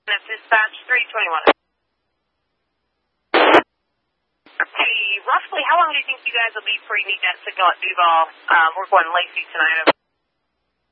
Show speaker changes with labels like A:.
A: Dispatch 321. Hey, roughly how long do you think you guys will be before you need that signal at Duval? We're going Lacey tonight.